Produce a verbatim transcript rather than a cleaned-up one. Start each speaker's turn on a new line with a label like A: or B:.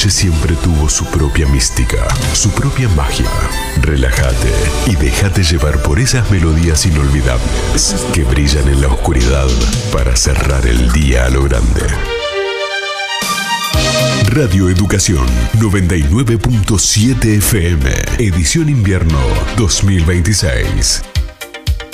A: noche siempre tuvo su propia mística, su propia magia. Relájate y déjate llevar por esas melodías inolvidables que brillan en la oscuridad para cerrar el día a lo grande. Radio Educación noventa y nueve punto siete F M, edición invierno dos mil veintiséis.